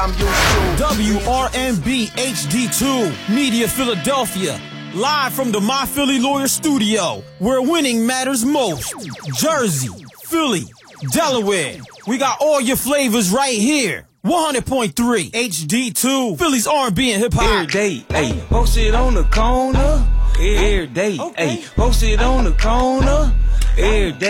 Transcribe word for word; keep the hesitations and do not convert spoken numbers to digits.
I'm used to. W R N B H D two, Media Philadelphia. Live from the My Philly Lawyer Studio, where winning matters most. Jersey, Philly, Delaware. We got all your flavors right here. one hundred point three H D two, Philly's R and B and hip hop. Every day, ayy, post it on the corner. Every day, ayy, post it on the corner. Every day.